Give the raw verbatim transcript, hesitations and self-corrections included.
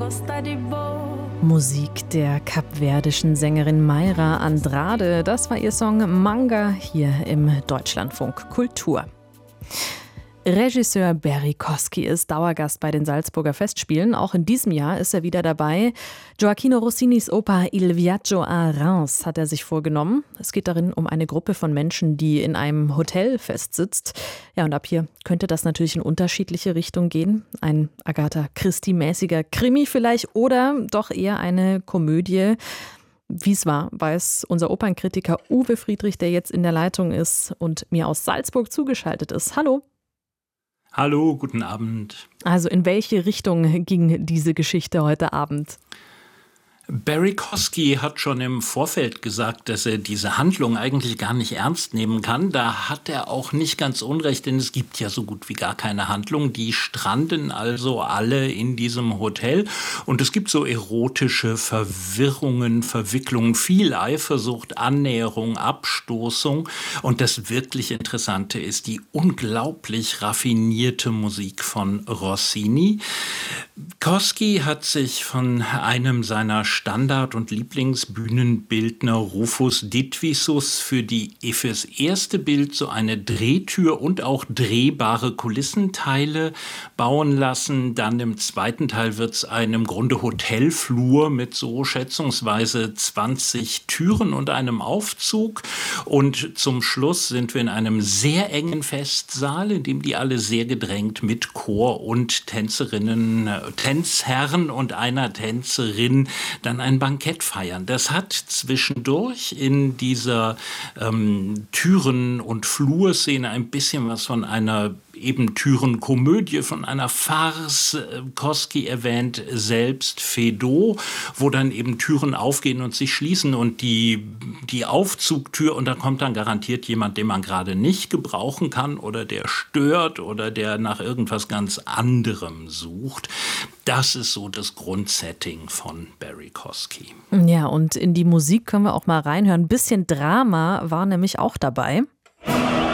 Musik der kapverdischen Sängerin Mayra Andrade. Das war ihr Song Manga hier im Deutschlandfunk Kultur. Regisseur Barry Kosky ist Dauergast bei den Salzburger Festspielen. Auch in diesem Jahr ist er wieder dabei. Gioacchino Rossinis Oper Il Viaggio a Reims hat er sich vorgenommen. Es geht darin um eine Gruppe von Menschen, die in einem Hotel festsitzt. Ja, und ab hier könnte das natürlich in unterschiedliche Richtungen gehen. Ein Agatha Christie-mäßiger Krimi vielleicht oder doch eher eine Komödie. Wie es war, weiß unser Opernkritiker Uwe Friedrich, der jetzt in der Leitung ist und mir aus Salzburg zugeschaltet ist. Hallo. Hallo, guten Abend. Also in welche Richtung ging diese Geschichte heute Abend? Barry Kosky hat schon im Vorfeld gesagt, dass er diese Handlung eigentlich gar nicht ernst nehmen kann. Da hat er auch nicht ganz unrecht, denn es gibt ja so gut wie gar keine Handlung. Die stranden also alle in diesem Hotel und es gibt so erotische Verwirrungen, Verwicklungen, viel Eifersucht, Annäherung, Abstoßung. Und das wirklich Interessante ist die unglaublich raffinierte Musik von Rossini. Kosky hat sich von einem seiner Standard- und Lieblingsbühnenbildner Rufus Ditvisus für die fürs erste Bild so eine Drehtür und auch drehbare Kulissenteile bauen lassen. Dann im zweiten Teil wird es ein im Grunde Hotelflur mit so schätzungsweise zwanzig Türen und einem Aufzug. Und zum Schluss sind wir in einem sehr engen Festsaal, in dem die alle sehr gedrängt mit Chor und Tänzerinnen, Tänzherren und einer Tänzerin dann ein Bankett feiern. Das hat zwischendurch in dieser ähm, Türen- und Flurszene ein bisschen was von einer eben Türenkomödie, von einer Farce. Kosky erwähnt selbst Feydeau, wo dann eben Türen aufgehen und sich schließen und die, die Aufzugtür, und da kommt dann garantiert jemand, den man gerade nicht gebrauchen kann oder der stört oder der nach irgendwas ganz anderem sucht. Das ist so das Grundsetting von Barry Kosky. Ja, und in die Musik können wir auch mal reinhören. Ein bisschen Drama war nämlich auch dabei.